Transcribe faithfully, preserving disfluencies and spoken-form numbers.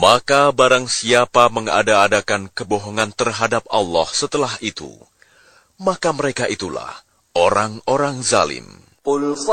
Maka barang siapa mengada-adakan kebohongan terhadap Allah setelah itu, maka mereka itulah orang-orang zalim.